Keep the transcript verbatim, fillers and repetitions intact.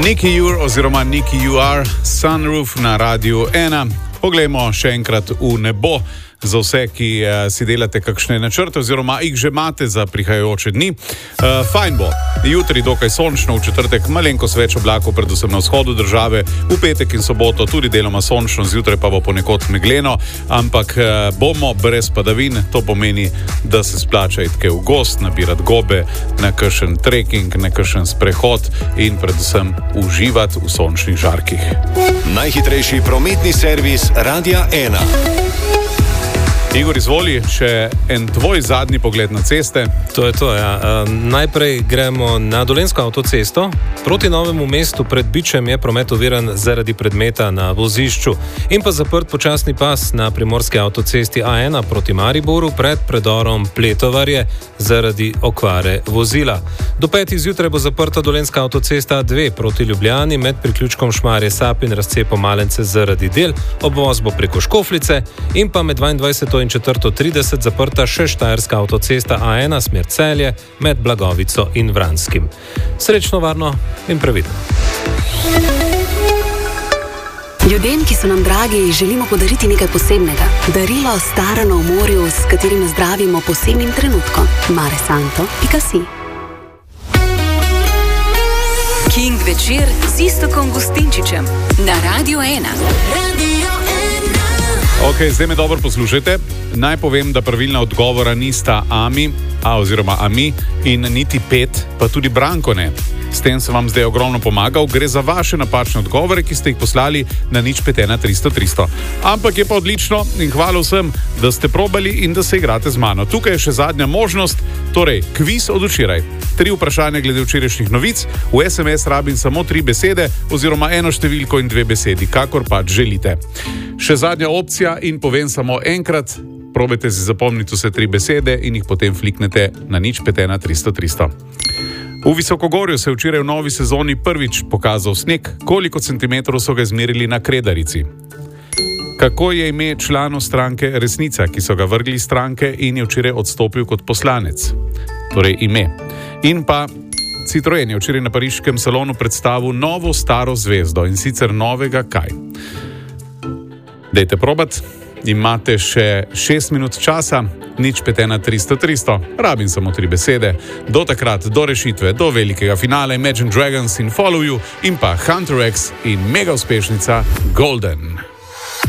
Nicky U oziroma Nicky U R, Sunroof na Radiu ena. Poglejmo še enkrat v nebo za vse, ki uh, si delate kakšne načrte oziroma jih že imate za prihajajoče dni. Uh, fajn bo. Jutri dokaj sončno, v četrtek malenkost več oblakov, predvsem na vzhodu države, v petek in soboto tudi deloma sončno, zjutraj pa bo ponekod megleno, ampak uh, bomo brez padavin. To pomeni, da se splača iti v gost, nabirati gobe, na kakšen trekking, na kakšen sprehod in predvsem uživati v sončnih žarkih. Najhitrejši prometni servis Radia ena. Igor, izvoli, še en tvoj zadnji pogled na ceste. To je to, ja. E, najprej gremo na Dolenjsko avtocesto. Proti Novemu mestu pred Bičem je promet oviran zaradi predmeta na vozišču in pa zaprt počasni pas na primorski avtocesti A ena proti Mariboru pred predorom Pletovarje zaradi okvare vozila. Do petih zjutraj bo zaprta Dolenjska avtocesta A dve proti Ljubljani med priključkom Šmarje Sap in razcepom Malence zaradi del. Obvoz bo preko Škofljice in pa med dvaindvajseto in četrto trideset zaprta še Štajerska avtocesta A ena smer Celje med Blagovico in Vranskim. Srečno, varno in previdno. Ljudem, ki so nam dragi, želimo podariti nekaj posebnega. Darilo starano v morju, s katerim zdravimo posebnim trenutkom. maresanto pika si. King večer z Iztokom Gustinčičem na Radiu ena. Ok, zdaj me dobro poslušajte. Naj povem, da pravilna odgovora nista Ami, a oziroma Ami in niti Pet, pa tudi Branko ne. S tem sem vam zdaj ogromno pomagal. Gre za vaše napačne odgovore, ki ste jih poslali na nič pet ena tristo tristo. Ampak je pa odlično in hvala vsem, da ste probali in da se igrate z mano. Tukaj je še zadnja možnost, torej kviz od včeraj. Tri vprašanja glede včerajšnjih novic. V es em es rabim samo tri besede oziroma eno številko in dve besedi, kakor pač želite. Še zadnja opcija in povem samo enkrat. Probajte si zapomniti vse tri besede in jih potem fliknete na nič pet ena tristo tristo. V Visokogorju se je včeraj v novi sezoni prvič pokazal sneg. Koliko centimetrov so ga izmerili na Kredarici? Kako je ime članu stranke Resnica, ki so ga vrgli iz stranke in je včeraj odstopil kot poslanec? Torej ime. In pa Citroen je včeraj na pariškem salonu predstavil novo staro zvezdo in sicer novega kaj? Dajte probat. Imate še šest minut časa, nič pet ena tristo tristo, rabim samo tri besede. Do takrat, do rešitve, do velikega finala Imagine Dragons in Follow You in pa Hunter X in mega uspešnica Golden.